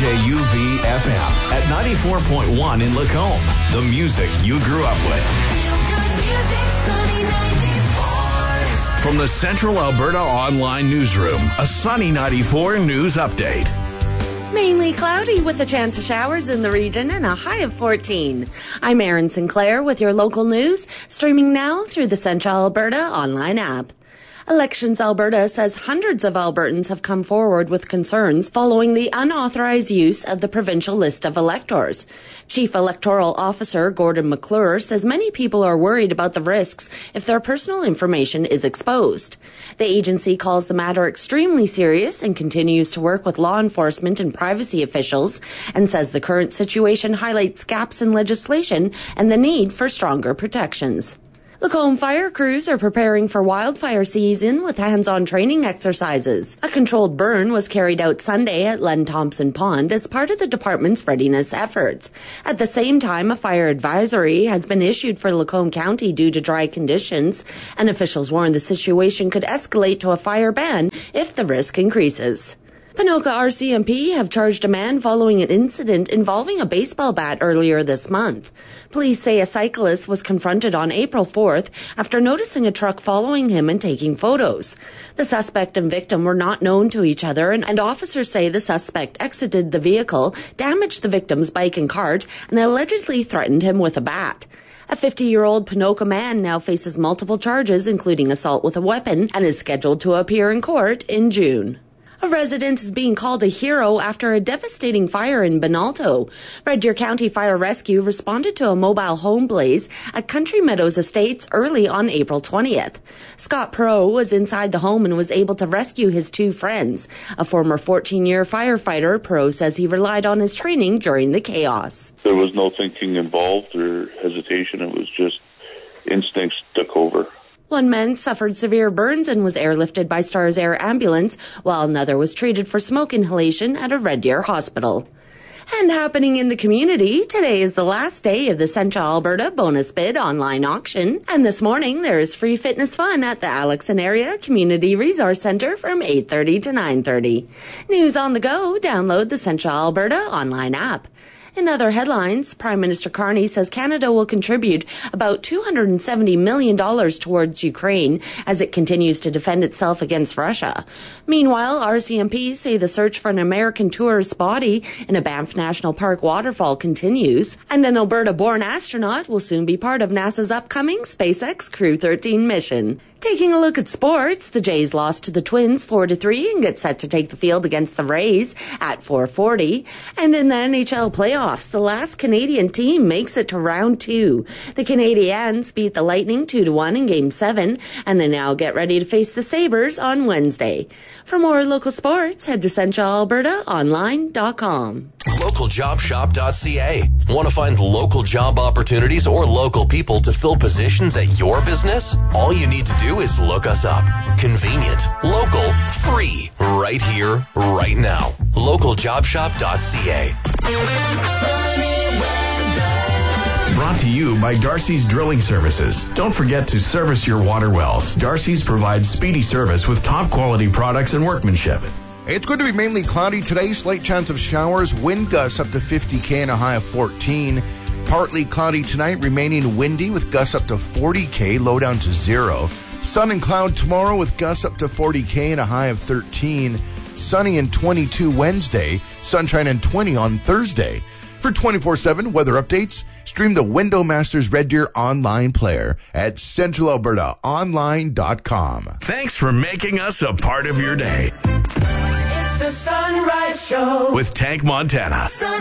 CJUV-FM at 94.1 in Lacombe. The music you grew up with. From the Central Alberta Online Newsroom, a Sunny 94 news update. Mainly cloudy with a chance of showers in the region and a high of 14. I'm Erin Sinclair with your local news, streaming now through the Central Alberta Online app. Elections Alberta says hundreds of Albertans have come forward with concerns following the unauthorized use of the provincial list of electors. Chief Electoral Officer Gordon McClure says many people are worried about the risks if their personal information is exposed. The agency calls the matter extremely serious and continues to work with law enforcement and privacy officials, and says the current situation highlights gaps in legislation and the need for stronger protections. Lacombe fire crews are preparing for wildfire season with hands-on training exercises. A controlled burn was carried out Sunday at Len Thompson Pond as part of the department's readiness efforts. At the same time, a fire advisory has been issued for Lacombe County due to dry conditions, and officials warn the situation could escalate to a fire ban if the risk increases. Ponoka RCMP have charged a man following an incident involving a baseball bat earlier this month. Police say a cyclist was confronted on April 4th after noticing a truck following him and taking photos. The suspect and victim were not known to each other, and officers say the suspect exited the vehicle, damaged the victim's bike and cart, and allegedly threatened him with a bat. A 50-year-old Ponoka man now faces multiple charges, including assault with a weapon, and is scheduled to appear in court in June. A resident is being called a hero after a devastating fire in Benalto. Red Deer County Fire Rescue responded to a mobile home blaze at Country Meadows Estates early on April 20th. Scott Perot was inside the home and was able to rescue his two friends. A former 14-year firefighter, Perot says he relied on his training during the chaos. There was no thinking involved or hesitation. It was just instincts took over. One man suffered severe burns and was airlifted by Stars Air Ambulance, while another was treated for smoke inhalation at a Red Deer hospital. And happening in the community, today is the last day of the Central Alberta Bonus Bid online auction. And this morning, there is free fitness fun at the Alexon Area Community Resource Centre from 8:30 to 9:30. News on the go, download the Central Alberta online app. In other headlines, Prime Minister Carney says Canada will contribute about $270 million towards Ukraine as it continues to defend itself against Russia. Meanwhile, RCMP say the search for an American tourist body in a Banff National Park waterfall continues, and an Alberta-born astronaut will soon be part of NASA's upcoming SpaceX Crew 13 mission. Taking a look at sports, the Jays lost to the Twins 4-3 and get set to take the field against the Rays at 4:40. And in the NHL playoffs, the last Canadian team makes it to round 2. The Canadiens beat the Lightning 2-1 in Game 7, and they now get ready to face the Sabres on Wednesday. For more local sports, head to centralalbertaonline.com. LocalJobShop.ca. Want to find local job opportunities or local people to fill positions at your business? All you need to do is look us up. Convenient, local, free, right here, right now. LocalJobShop.ca. Brought to you by Darcy's Drilling Services. Don't forget to service your water wells. Darcy's provides speedy service with top quality products and workmanship. It's going to be mainly cloudy today. Slight chance of showers. Wind gusts up to 50 and a high of 14. Partly cloudy tonight, remaining windy with gusts up to 40 low down to 0. Sun and cloud tomorrow with gusts up to 40 and a high of 13. Sunny and 22 Wednesday. Sunshine and 20 on Thursday. For 24/7 weather updates, stream the Window Masters Red Deer online player at CentralAlbertaOnline.com. Thanks for making us a part of your day. It's the Sunrise Show With Tank Montana.